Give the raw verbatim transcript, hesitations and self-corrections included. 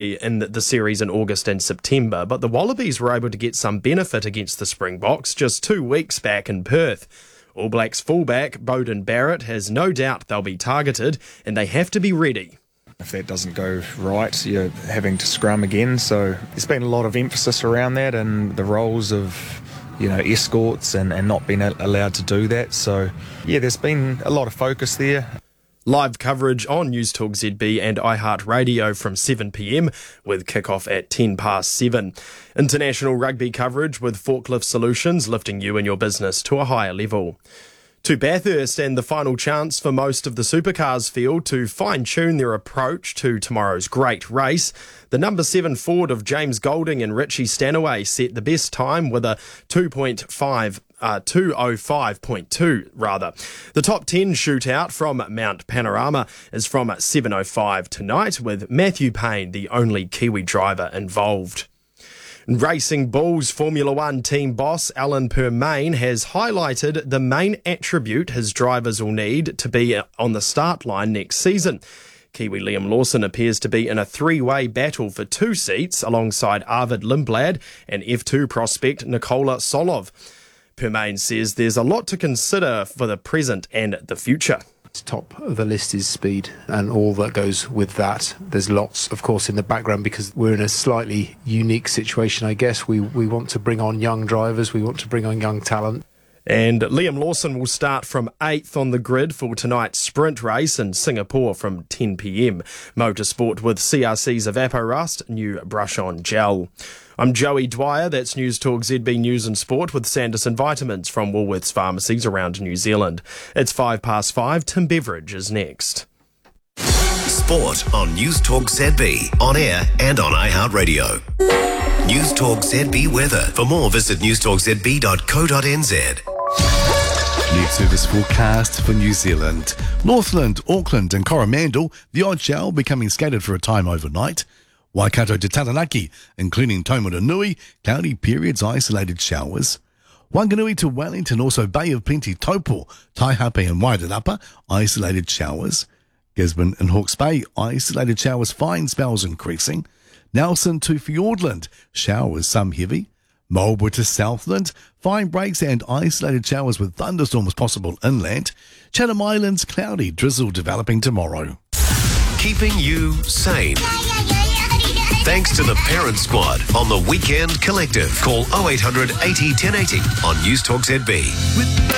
play in the series in August and September, but the Wallabies were able to get some benefit against the Springboks just two weeks back in Perth. All Blacks fullback Beauden Barrett has no doubt they'll be targeted and they have to be ready. If that doesn't go right, you're having to scrum again, so there's been a lot of emphasis around that and the roles of you know, escorts and, and not being allowed to do that. So, yeah, there's been a lot of focus there. Live coverage on News Talk Z B and iHeartRadio from seven p m with kick-off at ten past seven. International rugby coverage with Forklift Solutions, lifting you and your business to a higher level. To Bathurst and the final chance for most of the supercars field to fine-tune their approach to tomorrow's great race. The number seven Ford of James Golding and Richie Stanaway set the best time with a two point five Uh, two oh five point two, rather. The top ten shootout from Mount Panorama is from seven oh five tonight, with Matthew Payne the only Kiwi driver involved. Racing Bulls Formula One team boss Alan Permain has highlighted the main attribute his drivers will need to be on the start line next season. Kiwi Liam Lawson appears to be in a three-way battle for two seats alongside Arvid Lindblad and F two prospect Nikola Solov. Permain says there's a lot to consider for the present and the future. Top of the list is speed and all that goes with that. There's lots, of course, in the background because we're in a slightly unique situation, I guess. We we want to bring on young drivers, we want to bring on young talent. And Liam Lawson will start from eighth on the grid for tonight's sprint race in Singapore from ten p m. Motorsport with C R C's Evaporust, new brush-on gel. I'm Joey Dwyer, that's News Talk Z B News and Sport with Sanderson Vitamins from Woolworths pharmacies around New Zealand. It's five past five, Tim Beveridge is next. Sport on News Talk Z B, on air and on iHeartRadio. News Talk Z B weather. For more, visit news talk z b dot co dot n z. News service forecast for New Zealand. Northland, Auckland and Coromandel, the odd shower becoming scattered for a time overnight. Waikato to Taranaki, including Taumarunui, cloudy periods, isolated showers. Wanganui to Wellington, also Bay of Plenty, Taupo, Taihape and Wairarapa, isolated showers. Gisborne and Hawke's Bay, isolated showers, fine spells increasing. Nelson to Fiordland, showers, some heavy. Marlborough to Southland, fine breaks and isolated showers with thunderstorms possible inland. Chatham Islands, cloudy, drizzle developing tomorrow. Keeping you sane. Thanks to the Parent Squad on the Weekend Collective. Call oh eight hundred eighty ten eighty on News Talk Z B.